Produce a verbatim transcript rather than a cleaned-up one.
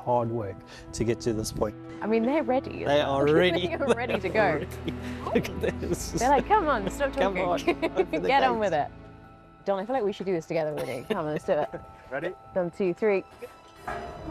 hard work to get to this point. I mean, they're ready. They are ready. They are ready to go. Ready. Look at this. They're like, come on, stop Come talking. on, open the Get on gates. with it. Don, I feel like we should do this together, really. Come on, let's do it. Ready? One, two, three.